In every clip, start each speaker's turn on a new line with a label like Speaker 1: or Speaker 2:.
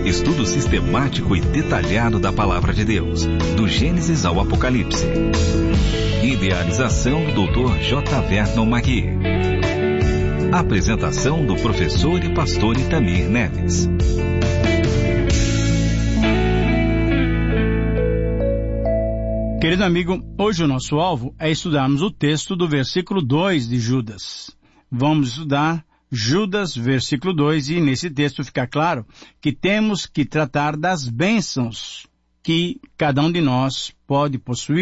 Speaker 1: Estudo sistemático e detalhado da Palavra de Deus, do Gênesis ao Apocalipse. Idealização Dr. J. Vernon Magui. Apresentação do professor e pastor Itamir Neves.
Speaker 2: Querido amigo, hoje o nosso alvo é estudarmos o texto do versículo 2 de Judas. Vamos estudar Judas, versículo 2, e nesse texto fica claro que temos que tratar das bênçãos que cada um de nós pode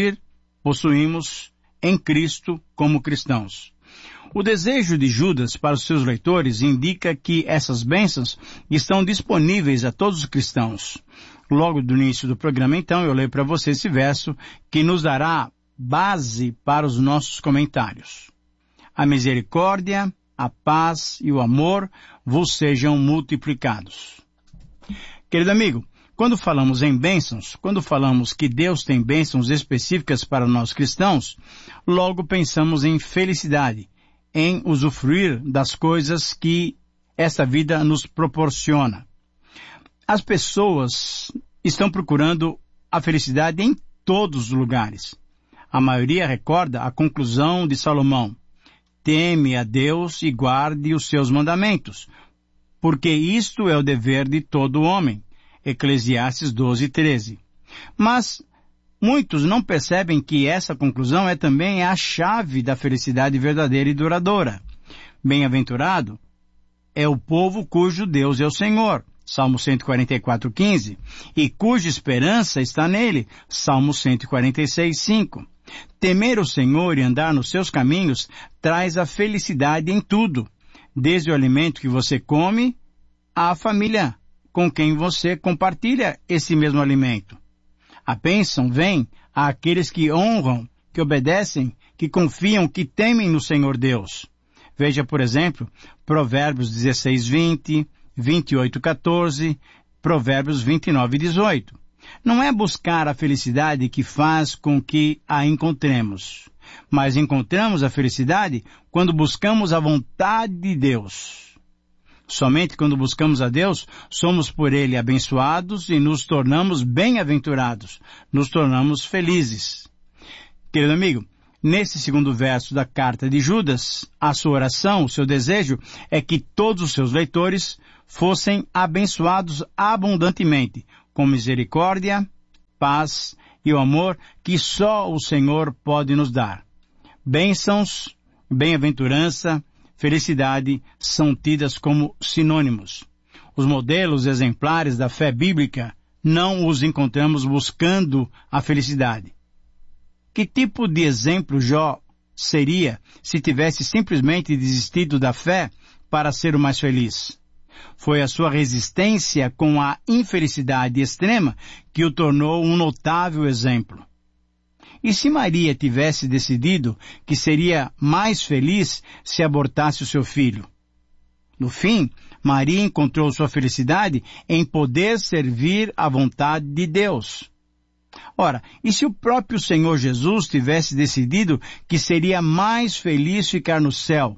Speaker 2: possuímos em Cristo como cristãos. O desejo de Judas para os seus leitores indica que essas bênçãos estão disponíveis a todos os cristãos. Logo do início do programa, então, eu leio para você esse verso que nos dará base para os nossos comentários. A misericórdia, a paz e o amor vos sejam multiplicados. Querido amigo, quando falamos em bênçãos, quando falamos que Deus tem bênçãos específicas para nós cristãos, logo pensamos em felicidade, em usufruir das coisas que essa vida nos proporciona. As pessoas estão procurando a felicidade em todos os lugares. A maioria recorda a conclusão de Salomão: teme a Deus e guarde os seus mandamentos, porque isto é o dever de todo homem. Eclesiastes 12:13. Mas muitos não percebem que essa conclusão é também a chave da felicidade verdadeira e duradoura. Bem-aventurado é o povo cujo Deus é o Senhor, Salmo 144:15, e cuja esperança está nele, Salmo 146:5. Temer o Senhor e andar nos seus caminhos traz a felicidade em tudo, desde o alimento que você come à família com quem você compartilha esse mesmo alimento. A bênção vem àqueles que honram, que obedecem, que confiam, que temem no Senhor Deus. Veja, por exemplo, Provérbios 16:20, 28:14, Provérbios 29:18. Não é buscar a felicidade que faz com que a encontremos, mas encontramos a felicidade quando buscamos a vontade de Deus. Somente quando buscamos a Deus, somos por Ele abençoados e nos tornamos bem-aventurados, nos tornamos felizes. Querido amigo, nesse segundo verso da carta de Judas, a sua oração, o seu desejo é que todos os seus leitores fossem abençoados abundantemente, com misericórdia, paz e o amor que só o Senhor pode nos dar. Bênçãos, bem-aventurança, felicidade são tidas como sinônimos. Os modelos exemplares da fé bíblica não os encontramos buscando a felicidade. Que tipo de exemplo Jó seria se tivesse simplesmente desistido da fé para ser o mais feliz? Foi a sua resistência com a infelicidade extrema que o tornou um notável exemplo. E se Maria tivesse decidido que seria mais feliz se abortasse o seu filho? No fim, Maria encontrou sua felicidade em poder servir à vontade de Deus. Ora, e se o próprio Senhor Jesus tivesse decidido que seria mais feliz ficar no céu?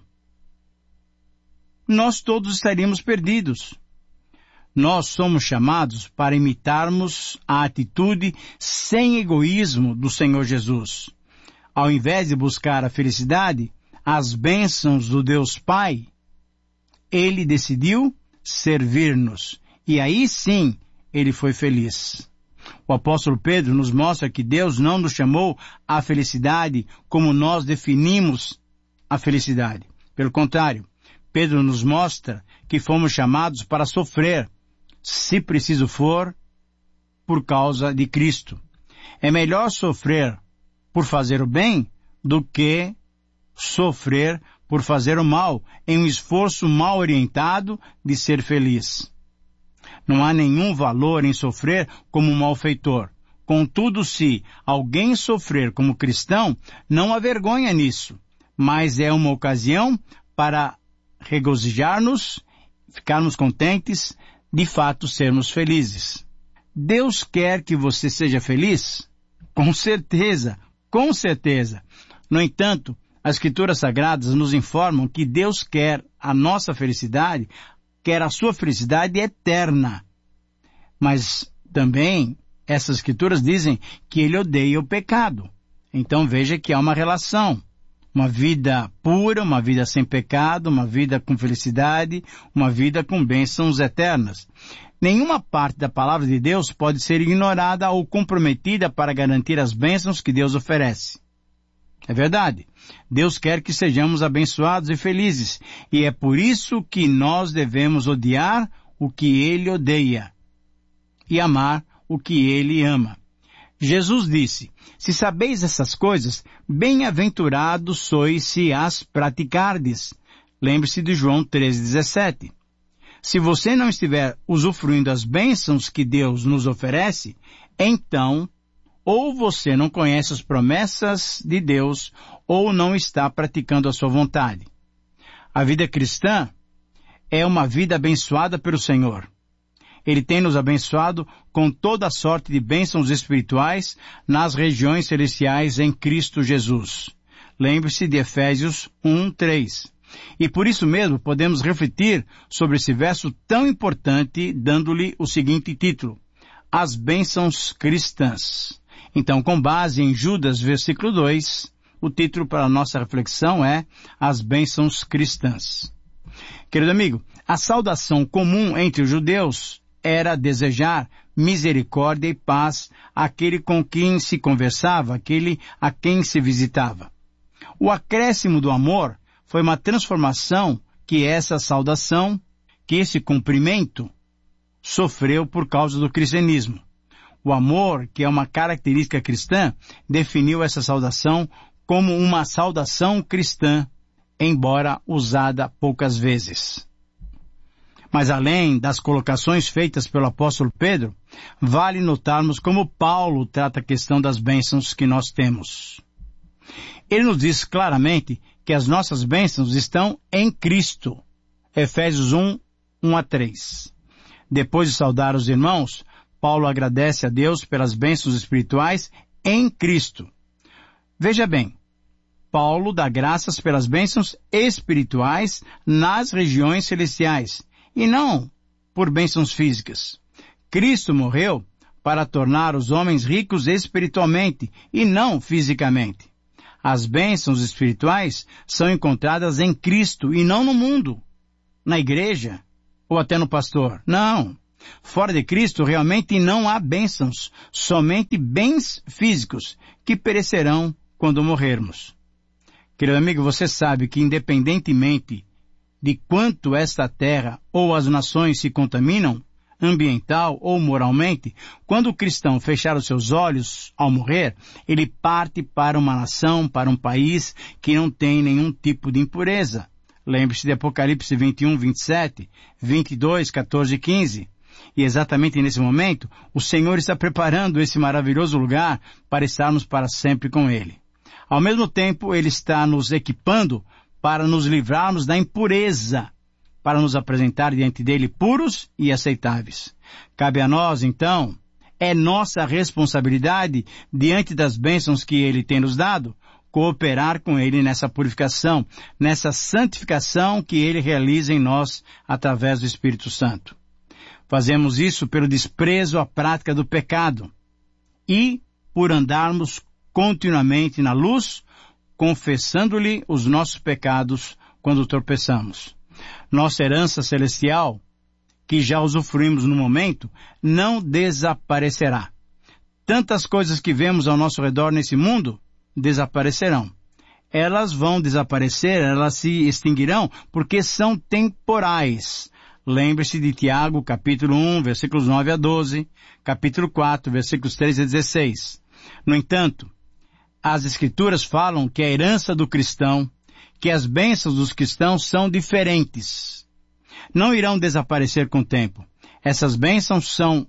Speaker 2: Nós todos estaríamos perdidos. Nós somos chamados para imitarmos a atitude sem egoísmo do Senhor Jesus. Ao invés de buscar a felicidade, as bênçãos do Deus Pai, Ele decidiu servir-nos. E aí sim, Ele foi feliz. O apóstolo Pedro nos mostra que Deus não nos chamou à felicidade como nós definimos a felicidade. Pelo contrário, Pedro nos mostra que fomos chamados para sofrer, se preciso for, por causa de Cristo. É melhor sofrer por fazer o bem do que sofrer por fazer o mal em um esforço mal orientado de ser feliz. Não há nenhum valor em sofrer como um malfeitor. Contudo, se alguém sofrer como cristão, não há vergonha nisso, mas é uma ocasião para regozijar-nos, ficarmos contentes, de fato sermos felizes. Deus quer que você seja feliz? Com certeza, com certeza. No entanto, as Escrituras Sagradas nos informam que Deus quer a nossa felicidade, quer a sua felicidade eterna. Mas também essas escrituras dizem que ele odeia o pecado. Então veja que há uma relação. Uma vida pura, uma vida sem pecado, uma vida com felicidade, uma vida com bênçãos eternas. Nenhuma parte da palavra de Deus pode ser ignorada ou comprometida para garantir as bênçãos que Deus oferece. É verdade. Deus quer que sejamos abençoados e felizes, e é por isso que nós devemos odiar o que Ele odeia e amar o que Ele ama. Jesus disse, se sabeis essas coisas, bem-aventurados sois se as praticardes. Lembre-se de João 13:17. Se você não estiver usufruindo as bênçãos que Deus nos oferece, então, ou você não conhece as promessas de Deus, ou não está praticando a sua vontade. A vida cristã é uma vida abençoada pelo Senhor. Ele tem nos abençoado com toda a sorte de bênçãos espirituais nas regiões celestiais em Cristo Jesus. Lembre-se de Efésios 1:3. E por isso mesmo podemos refletir sobre esse verso tão importante, dando-lhe o seguinte título: As bênçãos cristãs. Então, com base em Judas, versículo 2, o título para a nossa reflexão é As bênçãos cristãs. Querido amigo, a saudação comum entre os judeus era desejar misericórdia e paz àquele com quem se conversava, aquele a quem se visitava. O acréscimo do amor foi uma transformação que essa saudação, que esse cumprimento, sofreu por causa do cristianismo. O amor, que é uma característica cristã, definiu essa saudação como uma saudação cristã, embora usada poucas vezes. Mas além das colocações feitas pelo apóstolo Pedro, vale notarmos como Paulo trata a questão das bênçãos que nós temos. Ele nos diz claramente que as nossas bênçãos estão em Cristo. Efésios 1:1-3. Depois de saudar os irmãos, Paulo agradece a Deus pelas bênçãos espirituais em Cristo. Veja bem, Paulo dá graças pelas bênçãos espirituais nas regiões celestiais, e não por bênçãos físicas. Cristo morreu para tornar os homens ricos espiritualmente e não fisicamente. As bênçãos espirituais são encontradas em Cristo e não no mundo, na igreja ou até no pastor. Não. Fora de Cristo realmente não há bênçãos, somente bens físicos que perecerão quando morrermos. Querido amigo, você sabe que independentemente de quanto esta terra ou as nações se contaminam, ambiental ou moralmente, quando o cristão fechar os seus olhos ao morrer, ele parte para uma nação, para um país que não tem nenhum tipo de impureza. Lembre-se de Apocalipse 21:27, 22:14-15. E exatamente nesse momento, o Senhor está preparando esse maravilhoso lugar para estarmos para sempre com Ele. Ao mesmo tempo, Ele está nos equipando para nos livrarmos da impureza, para nos apresentar diante dele puros e aceitáveis. Cabe a nós, então, é nossa responsabilidade, diante das bênçãos que ele tem nos dado, cooperar com ele nessa purificação, nessa santificação que ele realiza em nós através do Espírito Santo. Fazemos isso pelo desprezo à prática do pecado e por andarmos continuamente na luz, confessando-lhe os nossos pecados quando tropeçamos. Nossa herança celestial, que já usufruímos no momento, não desaparecerá. Tantas coisas que vemos ao nosso redor nesse mundo desaparecerão. Elas vão desaparecer, elas se extinguirão, porque são temporais. Lembre-se de Tiago, capítulo 1, versículos 9-12, capítulo 4, versículos 13-16. No entanto, as Escrituras falam que a herança do cristão, que as bênçãos dos cristãos são diferentes. Não irão desaparecer com o tempo. Essas bênçãos são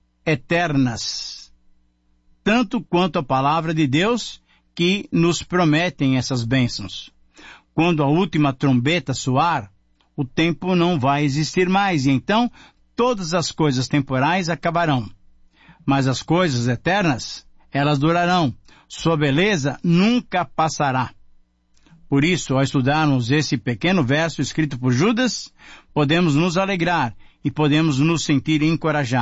Speaker 2: eternas, tanto quanto a palavra de Deus que nos prometem essas bênçãos. Quando a última trombeta soar, o tempo não vai existir mais, e então todas as coisas temporais acabarão. Mas as coisas eternas, elas durarão. Sua beleza nunca passará. Por isso, ao estudarmos esse pequeno verso escrito por Judas, podemos nos alegrar e podemos nos sentir encorajados.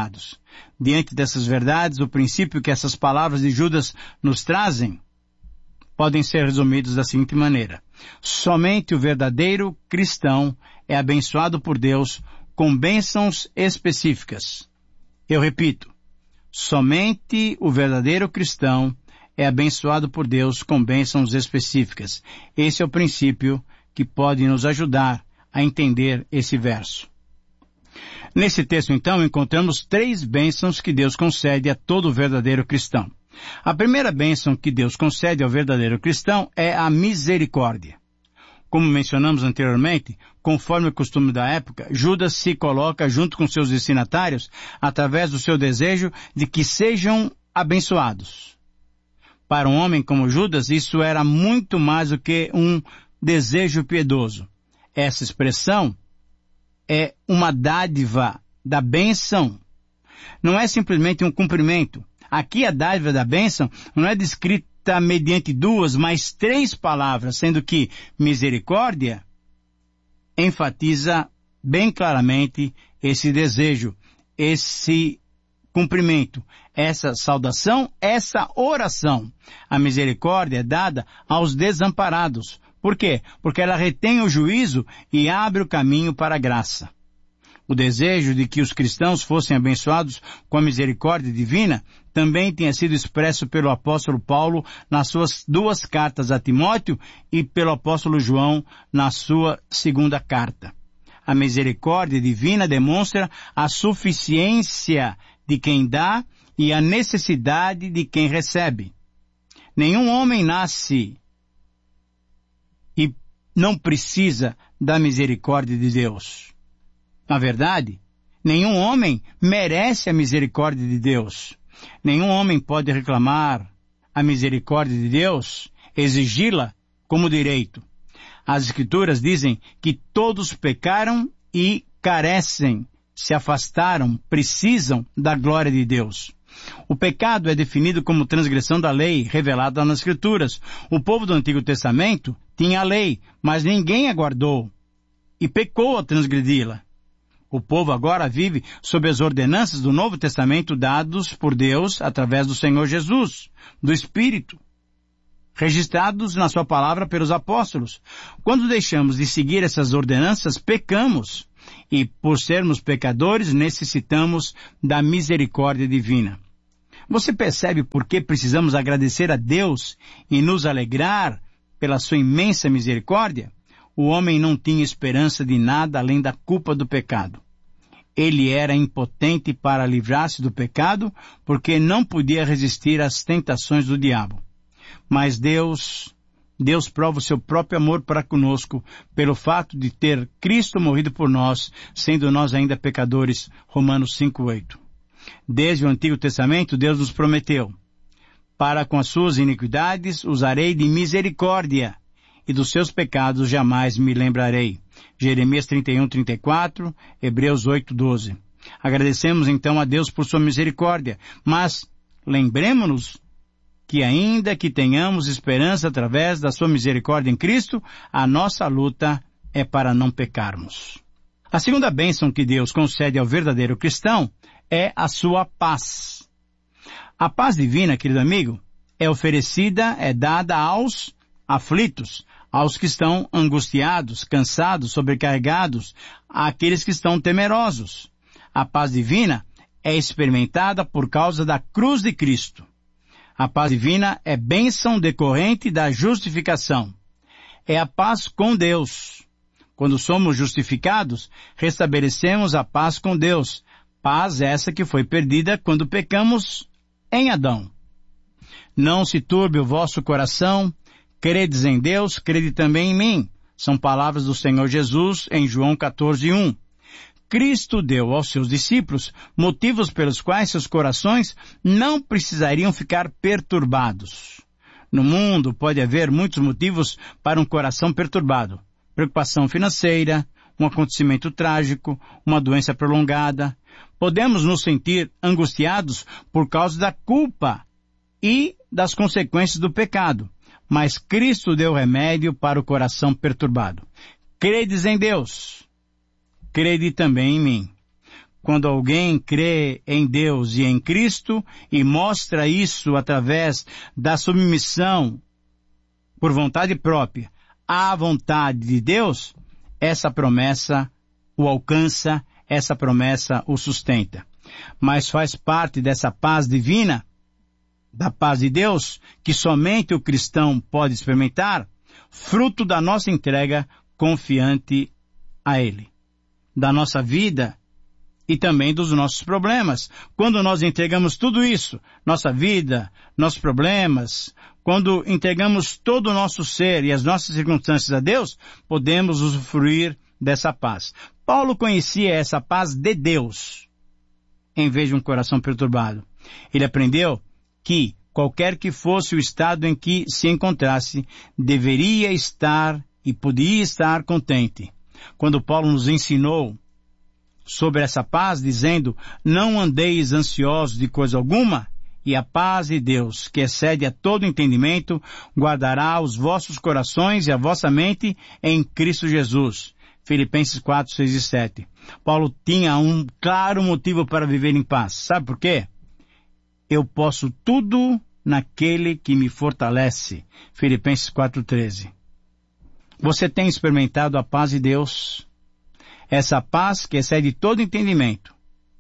Speaker 2: Diante dessas verdades, o princípio que essas palavras de Judas nos trazem podem ser resumidos da seguinte maneira: somente o verdadeiro cristão é abençoado por Deus com bênçãos específicas. Eu repito, somente o verdadeiro cristão é abençoado por Deus com bênçãos específicas. Esse é o princípio que pode nos ajudar a entender esse verso. Nesse texto, então, encontramos 3 bênçãos que Deus concede a todo verdadeiro cristão. A primeira bênção que Deus concede ao verdadeiro cristão é a misericórdia. Como mencionamos anteriormente, conforme o costume da época, Judas se coloca junto com seus destinatários através do seu desejo de que sejam abençoados. Para um homem como Judas, isso era muito mais do que um desejo piedoso. Essa expressão é uma dádiva da bênção. Não é simplesmente um cumprimento. Aqui a dádiva da bênção não é descrita mediante 2, mas 3 palavras, sendo que misericórdia enfatiza bem claramente esse desejo, esse cumprimento, essa saudação, essa oração. A misericórdia é dada aos desamparados. Por quê? Porque ela retém o juízo e abre o caminho para a graça. O desejo de que os cristãos fossem abençoados com a misericórdia divina também tinha sido expresso pelo apóstolo Paulo nas suas 2 cartas a Timóteo e pelo apóstolo João na sua 2ª carta. A misericórdia divina demonstra a suficiência de quem dá e a necessidade de quem recebe. Nenhum homem nasce e não precisa da misericórdia de Deus. Na verdade, nenhum homem merece a misericórdia de Deus. Nenhum homem pode reclamar a misericórdia de Deus, exigi-la como direito. As Escrituras dizem que todos pecaram e carecem, se afastaram, precisam da glória de Deus. O pecado é definido como transgressão da lei revelada nas Escrituras. O povo do Antigo Testamento tinha a lei, mas ninguém a guardou e pecou ao transgredi-la. O povo agora vive sob as ordenanças do Novo Testamento dados por Deus através do Senhor Jesus, do Espírito, registrados na sua palavra pelos apóstolos. Quando deixamos de seguir essas ordenanças, pecamos. E por sermos pecadores, necessitamos da misericórdia divina. Você percebe por que precisamos agradecer a Deus e nos alegrar pela sua imensa misericórdia? O homem não tinha esperança de nada além da culpa do pecado. Ele era impotente para livrar-se do pecado, porque não podia resistir às tentações do diabo. Mas Deus prova o seu próprio amor para conosco, pelo fato de ter Cristo morrido por nós, sendo nós ainda pecadores. Romanos 5:8. Desde o Antigo Testamento, Deus nos prometeu: para com as suas iniquidades usarei de misericórdia, e dos seus pecados jamais me lembrarei. Jeremias 31:34, Hebreus 8:12. Agradecemos então a Deus por sua misericórdia, mas lembremos-nos que ainda que tenhamos esperança através da sua misericórdia em Cristo, a nossa luta é para não pecarmos. A segunda bênção que Deus concede ao verdadeiro cristão é a sua paz. A paz divina, querido amigo, é oferecida, é dada aos aflitos, aos que estão angustiados, cansados, sobrecarregados, àqueles que estão temerosos. A paz divina é experimentada por causa da cruz de Cristo. A paz divina é bênção decorrente da justificação. É a paz com Deus. Quando somos justificados, restabelecemos a paz com Deus. Paz essa que foi perdida quando pecamos em Adão. Não se turbe o vosso coração, credes em Deus, crede também em mim. São palavras do Senhor Jesus em João 14:1. Cristo deu aos seus discípulos motivos pelos quais seus corações não precisariam ficar perturbados. No mundo pode haver muitos motivos para um coração perturbado. Preocupação financeira, um acontecimento trágico, uma doença prolongada. Podemos nos sentir angustiados por causa da culpa e das consequências do pecado. Mas Cristo deu remédio para o coração perturbado. Credes em Deus, crede também em mim. Quando alguém crê em Deus e em Cristo e mostra isso através da submissão por vontade própria à vontade de Deus, essa promessa o alcança, essa promessa o sustenta. Mas faz parte dessa paz divina, da paz de Deus, que somente o cristão pode experimentar, fruto da nossa entrega confiante a Ele, da nossa vida e também dos nossos problemas. Quando nós entregamos tudo isso, nossa vida, nossos problemas, quando entregamos todo o nosso ser e as nossas circunstâncias a Deus, podemos usufruir dessa paz. Paulo conhecia essa paz de Deus, em vez de um coração perturbado. Ele aprendeu que, qualquer que fosse o estado em que se encontrasse, deveria estar e podia estar contente. Quando Paulo nos ensinou sobre essa paz, dizendo, não andeis ansiosos de coisa alguma, e a paz de Deus, que excede a todo entendimento, guardará os vossos corações e a vossa mente em Cristo Jesus. Filipenses 4, 6 e 7. Paulo tinha um claro motivo para viver em paz. Sabe por quê? Eu posso tudo naquele que me fortalece. Filipenses 4, 13. Você tem experimentado a paz de Deus? Essa paz que excede todo entendimento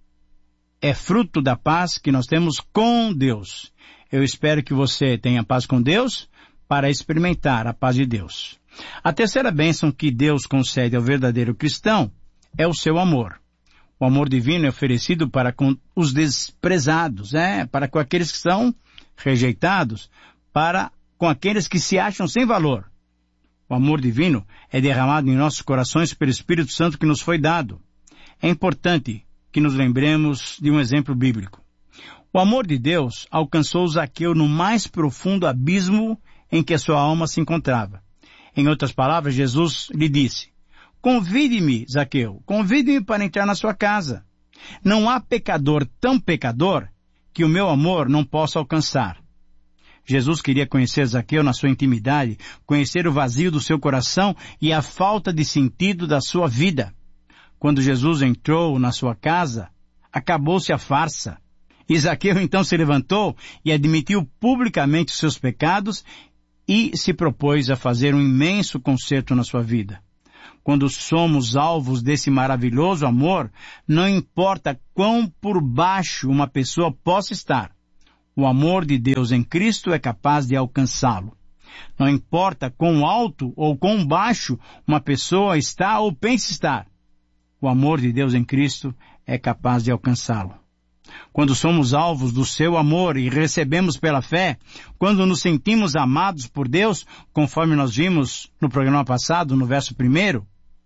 Speaker 2: é fruto da paz que nós temos com Deus. Eu espero que você tenha paz com Deus para experimentar a paz de Deus. A terceira bênção que Deus concede ao verdadeiro cristão é o seu amor. O amor divino é oferecido para com os desprezados, para com aqueles que são rejeitados, para com aqueles que se acham sem valor. O amor divino é derramado em nossos corações pelo Espírito Santo que nos foi dado. É importante que nos lembremos de um exemplo bíblico. O amor de Deus alcançou Zaqueu no mais profundo abismo em que a sua alma se encontrava. Em outras palavras, Jesus lhe disse, convide-me, Zaqueu, convide-me para entrar na sua casa. Não há pecador tão pecador que o meu amor não possa alcançar. Jesus queria conhecer Zaqueu na sua intimidade, conhecer o vazio do seu coração e a falta de sentido da sua vida. Quando Jesus entrou na sua casa, acabou-se a farsa. E Zaqueu então se levantou e admitiu publicamente os seus pecados e se propôs a fazer um imenso concerto na sua vida. Quando somos alvos desse maravilhoso amor, não importa quão por baixo uma pessoa possa estar, o amor de Deus em Cristo é capaz de alcançá-lo. Não importa quão alto ou quão baixo uma pessoa está ou pensa estar, o amor de Deus em Cristo é capaz de alcançá-lo. Quando somos alvos do seu amor e recebemos pela fé, quando nos sentimos amados por Deus, conforme nós vimos no programa passado, no verso 1,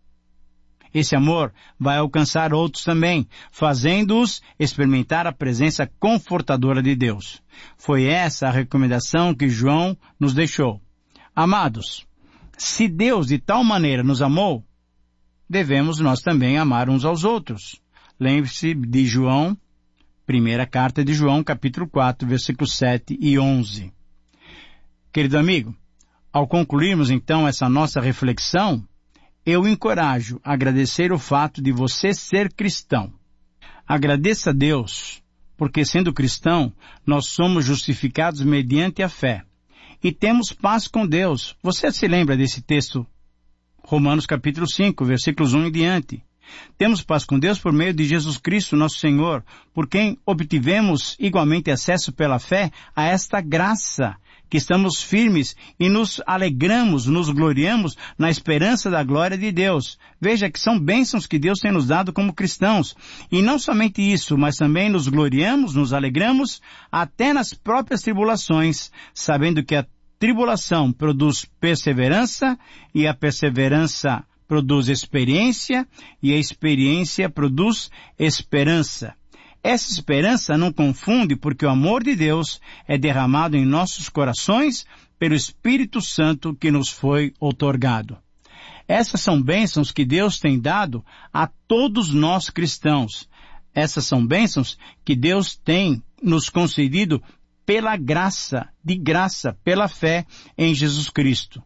Speaker 2: esse amor vai alcançar outros também, fazendo-os experimentar a presença confortadora de Deus. Foi essa a recomendação que João nos deixou. Amados, se Deus de tal maneira nos amou, devemos nós também amar uns aos outros. Lembre-se de João, primeira carta de João, capítulo 4, versículos 7 e 11. Querido amigo, ao concluirmos então essa nossa reflexão, eu encorajo a agradecer o fato de você ser cristão. Agradeça a Deus, porque sendo cristão, nós somos justificados mediante a fé. E temos paz com Deus. Você se lembra desse texto? Romanos capítulo 5, versículos 1 em diante. Temos paz com Deus por meio de Jesus Cristo, nosso Senhor, por quem obtivemos igualmente acesso pela fé a esta graça, que estamos firmes e nos alegramos, nos gloriamos na esperança da glória de Deus. Veja que são bênçãos que Deus tem nos dado como cristãos. E não somente isso, mas também nos gloriamos, nos alegramos até nas próprias tribulações, sabendo que a tribulação produz perseverança e a perseverança produz experiência e a experiência produz esperança. Essa esperança não confunde, porque o amor de Deus é derramado em nossos corações pelo Espírito Santo que nos foi outorgado. Essas são bênçãos que Deus tem dado a todos nós cristãos. Essas são bênçãos que Deus tem nos concedido pela graça, de graça, pela fé em Jesus Cristo.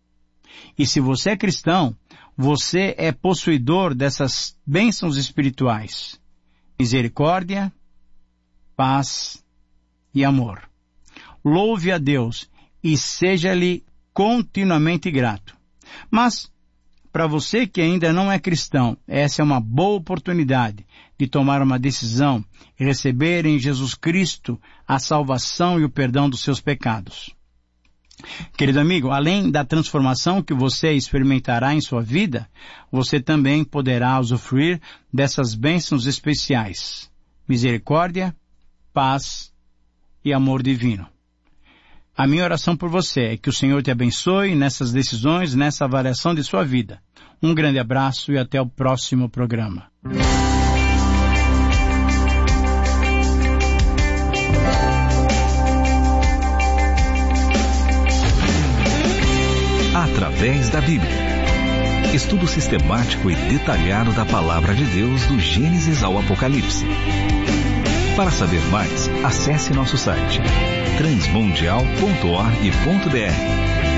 Speaker 2: E se você é cristão, você é possuidor dessas bênçãos espirituais. misericórdia, paz e amor. Louve a Deus e seja-lhe continuamente grato. Mas, para você que ainda não é cristão, essa é uma boa oportunidade de tomar uma decisão e receber em Jesus Cristo a salvação e o perdão dos seus pecados. Querido amigo, além da transformação que você experimentará em sua vida, você também poderá usufruir dessas bênçãos especiais: misericórdia, paz e amor divino. A minha oração por você é que o Senhor te abençoe nessas decisões, nessa avaliação de sua vida. Um grande abraço e até o próximo programa.
Speaker 1: Através da Bíblia. Estudo sistemático e detalhado da Palavra de Deus do Gênesis ao Apocalipse. Para saber mais, acesse nosso site transmundial.org.br.